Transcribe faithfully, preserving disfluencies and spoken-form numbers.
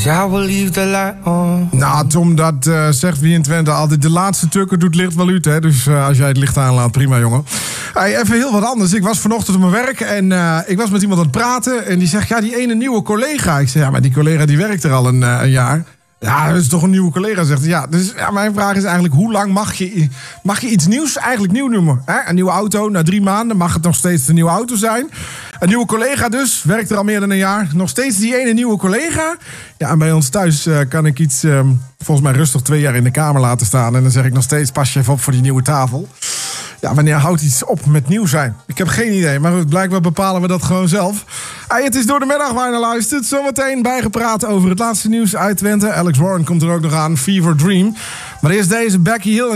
'cause I will leave the light on. Nou, Tom, dat uh, zegt wie in Twente altijd. De laatste tukker doet licht wel uit, hè. Dus uh, als jij het licht aanlaat, prima, jongen. Hey, even heel wat anders. Ik was vanochtend op mijn werk en uh, ik was met iemand aan het praten. En die zegt, ja, die ene nieuwe collega. Ik zeg, ja, maar die collega die werkt er al een, uh, een jaar. Ja, dat is toch een nieuwe collega, zegt hij. Ja, dus ja, mijn vraag is eigenlijk, hoe lang mag je, mag je iets nieuws eigenlijk nieuw noemen? Hè? Een nieuwe auto, na drie maanden mag het nog steeds de nieuwe auto zijn. Een nieuwe collega dus, werkt er al meer dan een jaar. Nog steeds die ene nieuwe collega. Ja, en bij ons thuis uh, kan ik iets, uh, volgens mij rustig twee jaar in de kamer laten staan. En dan zeg ik nog steeds, pas je even op voor die nieuwe tafel. Ja, wanneer houdt iets op met nieuw zijn? Ik heb geen idee, maar goed, blijkbaar bepalen we dat gewoon zelf. Hey, het is door de middag waar je naar luistert. Zometeen bijgepraat over het laatste nieuws uit Twente. Alex Warren komt er ook nog aan, Fever Dream. Maar eerst deze, Becky Hill.